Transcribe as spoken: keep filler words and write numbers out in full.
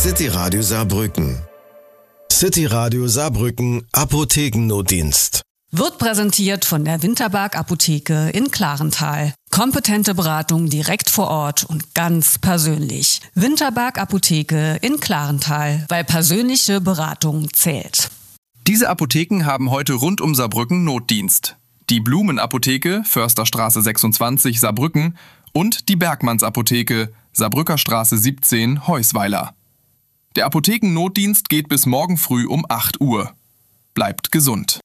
City Radio Saarbrücken. City Radio Saarbrücken Apothekennotdienst. Wird präsentiert von der Winterberg Apotheke in Klarental. Kompetente Beratung direkt vor Ort und ganz persönlich. Winterberg Apotheke in Klarental, weil persönliche Beratung zählt. Diese Apotheken haben heute rund um Saarbrücken Notdienst. Die Blumenapotheke, Försterstraße sechsundzwanzig, Saarbrücken und die Bergmannsapotheke, Saarbrücker Straße siebzehn, Heusweiler. Der Apothekennotdienst geht bis morgen früh um acht Uhr. Bleibt gesund.